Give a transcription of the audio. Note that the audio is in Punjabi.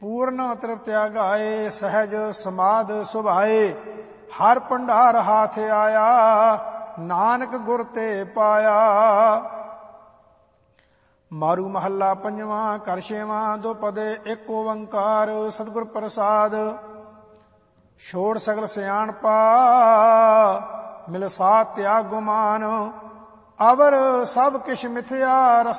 ਪੂਰਨ ਤ੍ਰਿਪਤਿਆ ਗਾਏ, ਸਹਿਜ ਸਮਾਧ ਸੁਭਾਏ। ਹਰ ਭੰਡਾਰ ਹਾਥ ਆਇਆ, ਨਾਨਕ ਗੁਰ ਤੇ ਪਾਇਆ। ਮਾਰੂ ਮਹੱਲਾ ਪੰਜਵਾਂ, ਘਰ ਛੇਵਾਂ, ਦੁਪਦੇ ਇੱਕ ਓੰਕਾਰ। ਸਤਿਗੁਰ ਪ੍ਰਸਾਦ। ਛੋੜ ਸਗਲ ਸਿਆਣਪਾ, ਮਿਲ ਸਾਥ ਤਿਆਗ ਗੁਮਾਨ। ਅਵਰ ਸਭ ਕਿਛ ਮਿਥਿਆ,